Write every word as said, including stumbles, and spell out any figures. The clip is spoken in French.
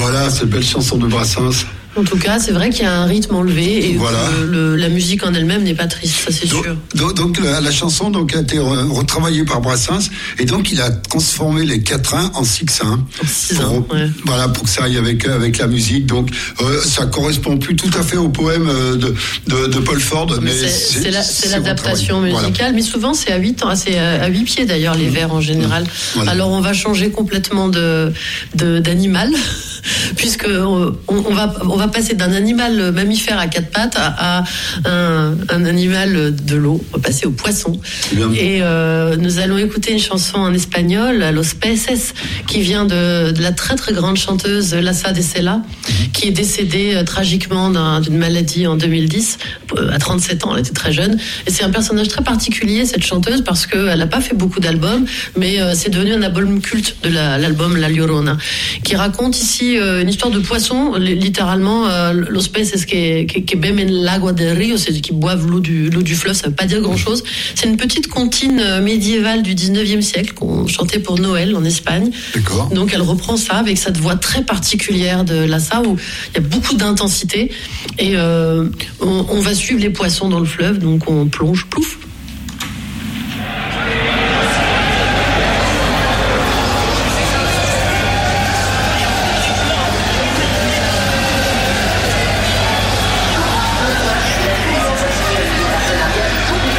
Voilà, cette belle chanson de Brassens. En tout cas, c'est vrai qu'il y a un rythme enlevé et voilà. que le, la musique en elle-même n'est pas triste, ça c'est donc, sûr. Donc, donc la, la chanson donc, a été retravaillée par Brassens et donc il a transformé les quatrains en sixains. En sixains, ouais. Voilà, pour que ça aille avec, avec la musique. Donc euh, ça correspond plus tout à fait au poème de, de, de Paul Ford. Mais, mais c'est, c'est, c'est, la, c'est, c'est l'adaptation musicale, voilà. Mais souvent c'est à huit ans, c'est à huit pieds d'ailleurs les vers en général. Voilà. Alors on va changer complètement de, de, d'animal. Puisque on, on va on va passer d'un animal mammifère à quatre pattes à, à un, un animal de l'eau. On va passer au poisson. Et euh, nous allons écouter une chanson en espagnol, Los Peces, qui vient de, de la très très grande chanteuse Lassa de Sela, qui est décédée euh, tragiquement d'un, d'une maladie en deux mille dix, euh, à trente-sept ans. Elle était très jeune. Et c'est un personnage très particulier, cette chanteuse, parce qu'elle n'a pas fait beaucoup d'albums, mais euh, c'est devenu un album culte de la, l'album La Llorona, qui raconte ici une histoire de poisson, littéralement, euh, los peces que, que, que beben l'agua del río, c'est qui boivent l'eau du, l'eau du fleuve, ça veut pas dire grand chose. C'est une petite comptine médiévale du dix-neuvième siècle qu'on chantait pour Noël en Espagne. D'accord. Donc elle reprend ça avec cette voix très particulière de Lassa où il y a beaucoup d'intensité et euh, on, on va suivre les poissons dans le fleuve, donc on plonge, plouf,